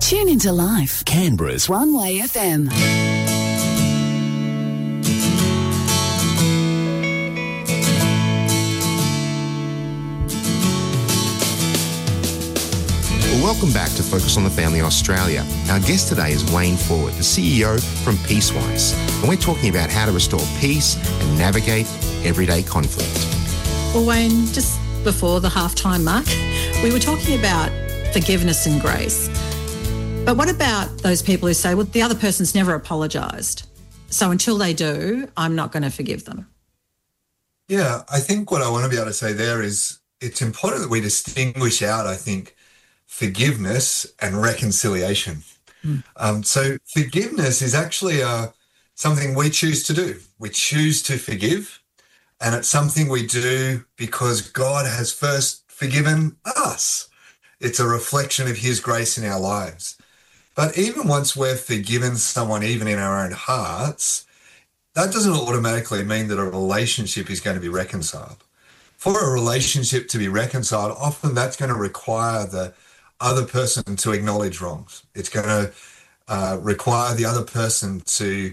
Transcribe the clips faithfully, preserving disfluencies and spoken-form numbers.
Tune into life. Canberra's One Way F M. Welcome back to Focus on the Family Australia. Our guest today is Wayne Ford, the C E O from Peacewise, and we're talking about how to restore peace and navigate everyday conflict. Well, Wayne, just before the halftime mark, we were talking about forgiveness and grace. But what about those people who say, well, the other person's never apologised, so until they do, I'm not going to forgive them? Yeah, I think what I want to be able to say there is it's important that we distinguish out, I think, forgiveness and reconciliation. Mm. Um, so forgiveness is actually uh, something we choose to do. We choose to forgive, and it's something we do because God has first forgiven us. It's a reflection of his grace in our lives. But even once we've forgiven someone, even in our own hearts, that doesn't automatically mean that a relationship is going to be reconciled. For a relationship to be reconciled, often that's going to require the other person to acknowledge wrongs. It's going to uh, require the other person to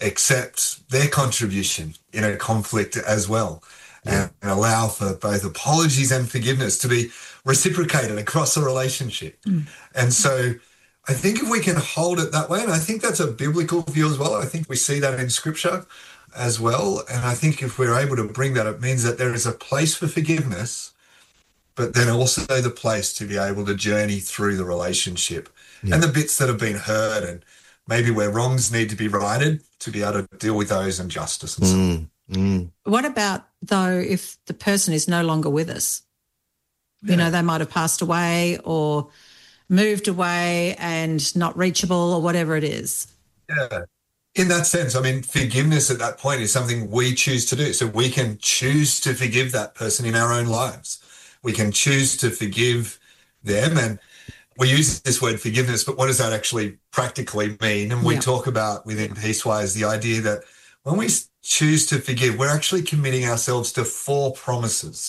accept their contribution in a conflict as well, yeah. and, and allow for both apologies and forgiveness to be reciprocated across a relationship. Mm. And so I think if we can hold it that way, and I think that's a biblical view as well, I think we see that in Scripture as well, and I think if we're able to bring that, it means that there is a place for forgiveness, but then also the place to be able to journey through the relationship yeah. and the bits that have been hurt and maybe where wrongs need to be righted, to be able to deal with those and justice and so on. Mm, mm. What about, though, if the person is no longer with us? Yeah. You know, they might have passed away or moved away and not reachable or whatever it is. Yeah. In that sense, I mean, forgiveness at that point is something we choose to do. So we can choose to forgive that person in our own lives. We can choose to forgive them, and we use this word forgiveness, but what does that actually practically mean? And we yeah. talk about within Peacewise the idea that when we choose to forgive, we're actually committing ourselves to four promises.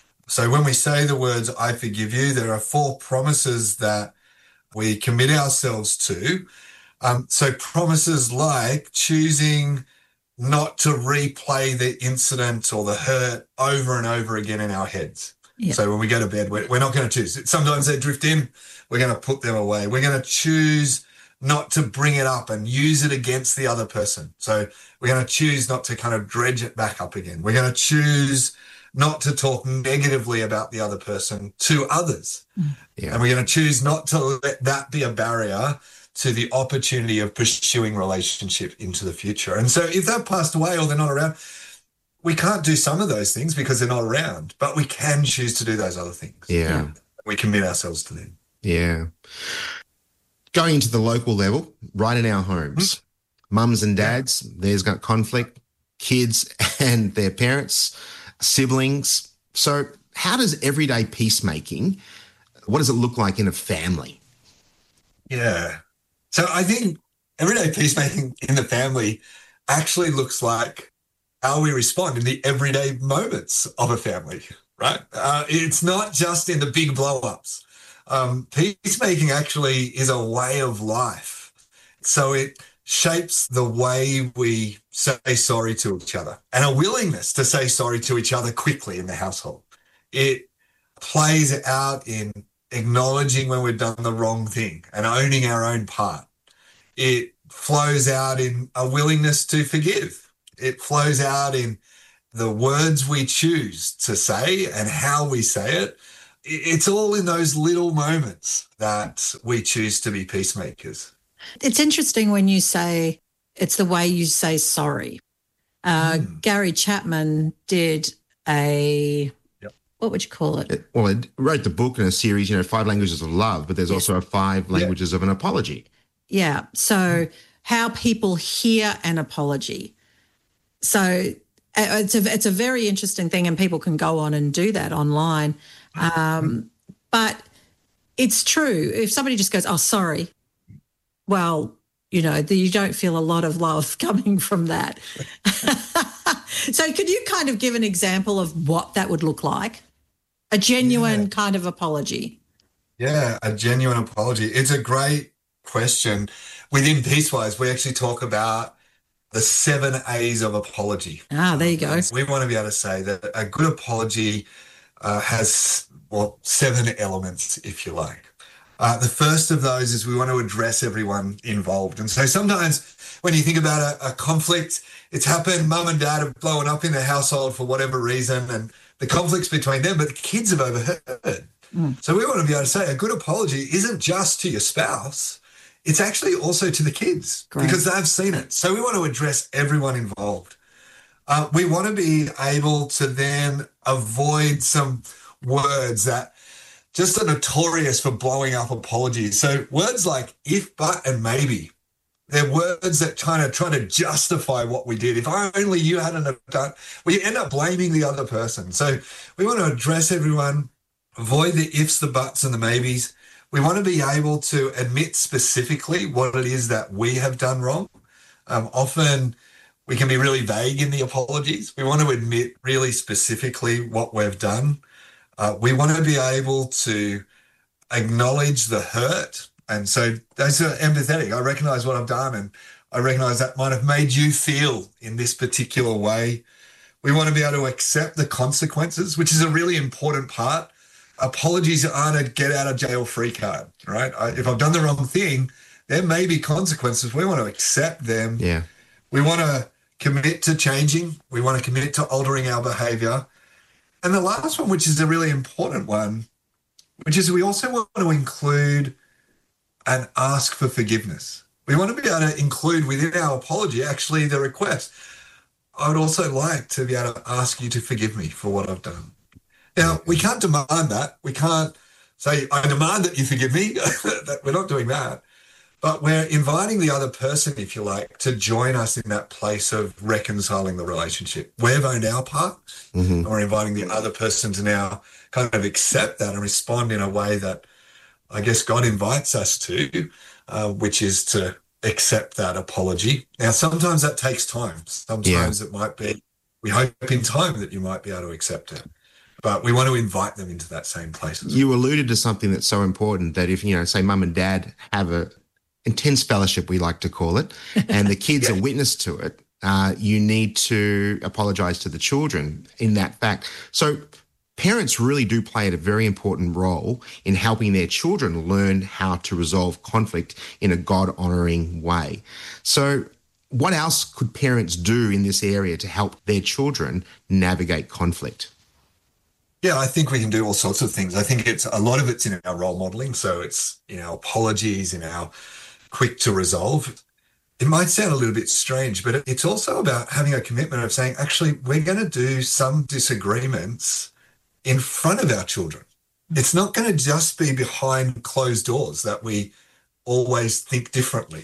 So when we say the words, I forgive you, there are four promises that we commit ourselves to. Um, so promises like choosing not to replay the incident or the hurt over and over again in our heads. Yeah. So when we go to bed, we're, we're not going to choose. Sometimes they drift in, we're going to put them away. We're going to choose not to bring it up and use it against the other person. So we're going to choose not to kind of dredge it back up again. We're going to choose not to talk negatively about the other person to others. Yeah. And we're going to choose not to let that be a barrier to the opportunity of pursuing relationship into the future. And so if they've passed away or they're not around, we can't do some of those things because they're not around, but we can choose to do those other things. Yeah. We commit ourselves to them. Yeah. Going into the local level, right in our homes, mm-hmm. mums and dads, there's got conflict, kids and their parents, siblings. So how does everyday peacemaking, what does it look like in a family? Yeah. So I think everyday peacemaking in the family actually looks like how we respond in the everyday moments of a family, right? Uh, it's not just in the big blow-ups. Um, peacemaking actually is a way of life. So it shapes the way we say sorry to each other and a willingness to say sorry to each other quickly in the household. It plays out in acknowledging when we've done the wrong thing and owning our own part. It flows out in a willingness to forgive. It flows out in the words we choose to say and how we say it. It's all in those little moments that we choose to be peacemakers. It's interesting when you say it's the way you say sorry. Uh, mm. Gary Chapman did a, yep. what would you call it? it? Well, it wrote the book in a series, you know, Five Languages of Love, but there's yes. also a Five Languages yep. of an Apology. Yeah. So mm. how people hear an apology. So it's a, it's a very interesting thing, and people can go on and do that online. Um, but it's true. If somebody just goes, oh, sorry, well, you know, the, you don't feel a lot of love coming from that. So could you kind of give an example of what that would look like? A genuine yeah. kind of apology. Yeah, a genuine apology. It's a great question. Within Peacewise, we actually talk about the seven A's of apology. Ah, there you go. We want to be able to say that a good apology uh, has, well, seven elements, if you like. Uh, the first of those is we want to address everyone involved. And so sometimes when you think about a, a conflict, it's happened, mum and dad have blown up in the household for whatever reason, and the conflict's between them, but the kids have overheard. Mm. So we want to be able to say a good apology isn't just to your spouse, it's actually also to the kids. Great. Because they've seen it. So we want to address everyone involved. Uh, we want to be able to then avoid some words that just are notorious for blowing up apologies. So words like if, but, and maybe. They're words that kind of try to justify what we did. If only you hadn't have done, we end up blaming the other person. So we want to address everyone, avoid the ifs, the buts, and the maybes. We want to be able to admit specifically what it is that we have done wrong. Um, often we can be really vague in the apologies. We want to admit really specifically what we've done. Uh, we want to be able to acknowledge the hurt. And so those are empathetic. I recognize what I've done, and I recognize that might have made you feel in this particular way. We want to be able to accept the consequences, which is a really important part. Apologies aren't a get out of jail free card, right? I, if I've done the wrong thing, there may be consequences. We want to accept them. Yeah. We want to commit to changing. We want to commit to altering our behavior. And the last one, which is a really important one, which is we also want to include and ask for forgiveness. We want to be able to include within our apology actually the request. I would also like to be able to ask you to forgive me for what I've done. Now, we can't demand that. We can't say, I demand that you forgive me. That we're not doing that. But we're inviting the other person, if you like, to join us in that place of reconciling the relationship. We've owned our part, mm-hmm. and we're inviting the other person to now kind of accept that and respond in a way that I guess God invites us to, uh, which is to accept that apology. Now, sometimes that takes time. Sometimes yeah. it might be, we hope in time that you might be able to accept it. But we want to invite them into that same place. You alluded to something that's so important, that if, you know, say mum and dad have a intense fellowship, we like to call it, and the kids yeah. are witness to it, uh, you need to apologise to the children in that fact. So parents really do play a very important role in helping their children learn how to resolve conflict in a God-honouring way. So what else could parents do in this area to help their children navigate conflict? Yeah, I think we can do all sorts of things. I think it's a lot of it's in our role modelling. So it's in our apologies, in our quick to resolve. It might sound a little bit strange, but it's also about having a commitment of saying, actually, we're going to do some disagreements in front of our children. It's not going to just be behind closed doors that we always think differently.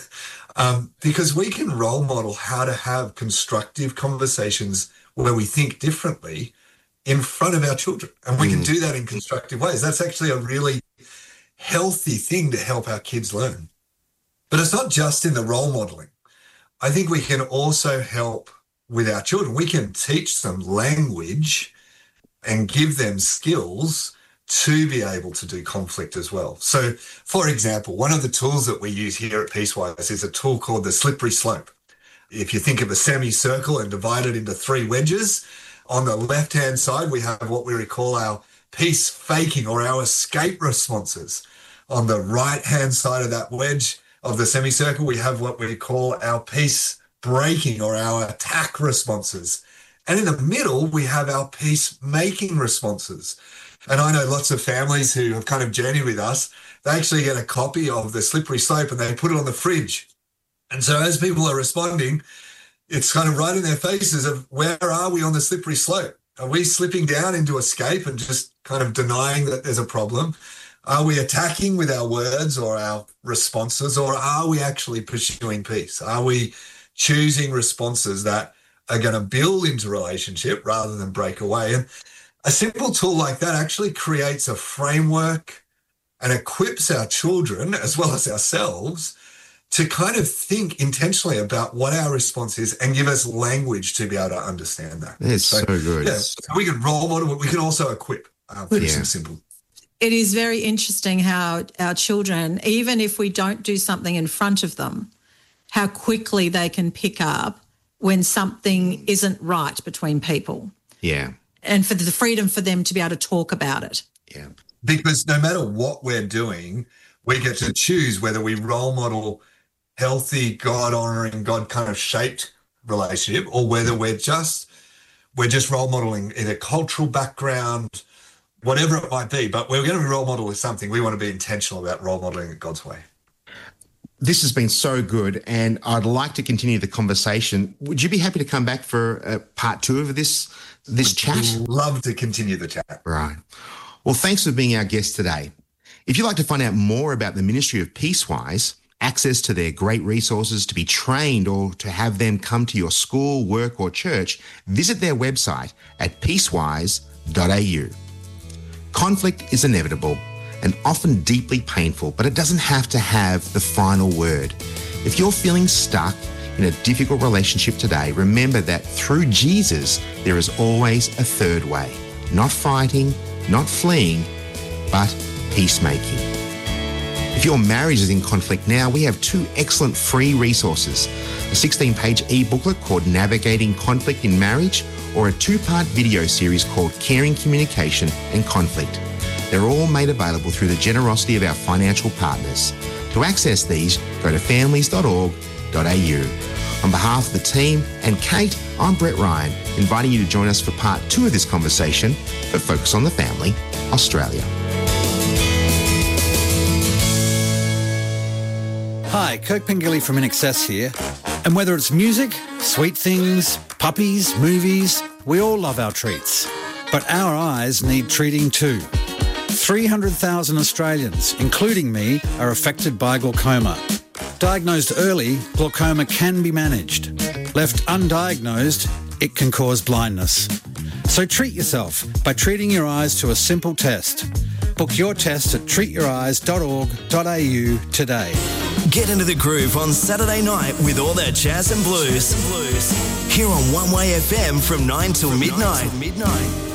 um, because we can role model how to have constructive conversations where we think differently in front of our children. And we mm. can do that in constructive ways. That's actually a really healthy thing to help our kids learn. But it's not just in the role modeling. I think we can also help with our children. We can teach them language and give them skills to be able to do conflict as well. So, for example, one of the tools that we use here at Peacewise is a tool called the slippery slope. If you think of a semicircle and divide it into three wedges, on the left-hand side, we have what we call our peace faking or our escape responses. On the right-hand side of that wedge of the semicircle, we have what we call our peace breaking or our attack responses. And in the middle, we have our peace-making responses. And I know lots of families who have kind of journeyed with us, they actually get a copy of the slippery slope and they put it on the fridge. And so as people are responding, it's kind of right in their faces of where are we on the slippery slope? Are we slipping down into escape and just kind of denying that there's a problem? Are we attacking with our words or our responses, or are we actually pursuing peace? Are we choosing responses that are going to build into relationship rather than break away? And a simple tool like that actually creates a framework and equips our children as well as ourselves to kind of think intentionally about what our response is and give us language to be able to understand that. It's so, so good. Yeah, so we can role model, but we can also equip uh, for yeah. some simple. it is very interesting how our children, even if we don't do something in front of them, how quickly they can pick up when something isn't right between people. Yeah. And for the freedom for them to be able to talk about it. Yeah. Because no matter what we're doing, we get to choose whether we role model healthy, God-honouring, God kind of shaped relationship, or whether we're just we're just role modeling in a cultural background, whatever it might be. But we're going to be role model with something. We want to be intentional about role modeling it God's way. This has been so good, and I'd like to continue the conversation. Would you be happy to come back for uh, part two of this this chat? Love to continue the chat. Right. Well, thanks for being our guest today. If you'd like to find out more about the ministry of Peacewise, access to their great resources, to be trained, or to have them come to your school, work or church, visit their website at peacewise dot a u. Conflict is inevitable and often deeply painful, but it doesn't have to have the final word. If you're feeling stuck in a difficult relationship today, remember that through Jesus, there is always a third way. Not fighting, not fleeing, but peacemaking. If your marriage is in conflict now, we have two excellent free resources, a sixteen-page e-booklet called Navigating Conflict in Marriage, or a two-part video series called Caring Communication and Conflict. They're all made available through the generosity of our financial partners. To access these, go to families dot org dot a u. On behalf of the team and Kate, I'm Brett Ryan, inviting you to join us for part two of this conversation for Focus on the Family, Australia. Hi, Kirk Pengilly from In Excess here. And whether it's music, sweet things, puppies, movies, we all love our treats. But our eyes need treating too. three hundred thousand Australians, including me, are affected by glaucoma. Diagnosed early, glaucoma can be managed. Left undiagnosed, it can cause blindness. So treat yourself by treating your eyes to a simple test. Book your test at treat your eyes dot org dot a u today. Get into the groove on Saturday night with all that jazz and blues. Here on One Way F M from nine till midnight.